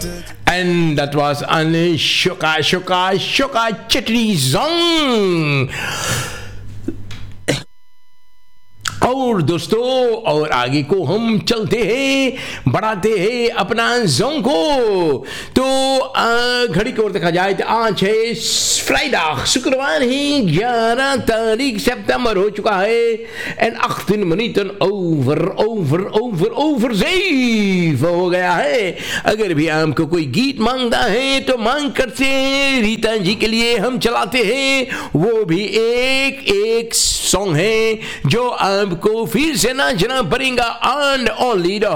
And that was an Shuka Chitty Song. और दोस्तों, और आगे को हम चलते हैं, बढ़ाते हैं अपना जोन को। तो घड़ी की ओर देखा जाए तो आज है फ्राइडे, शुक्रवार है, 11 तारीख सितंबर हो चुका है। एंड 18 मिनट ओवर सेव हो गया है। अगर भी आपको कोई गीत मांगता है तो मांग करते हैं, रीता जी के लिए हम चलाते हैं। वो भी एक सॉन्ग है जो आपको फिर से नाचना पड़ेगा। And only the